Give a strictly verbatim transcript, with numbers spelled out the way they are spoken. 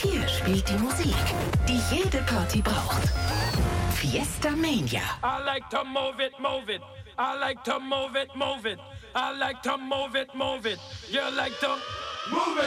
Hier spielt die Musik, die jede Party braucht. Fiesta Mania. I like to move it, move it. I like to move it, move it. I like to move it, move it. You like to move it.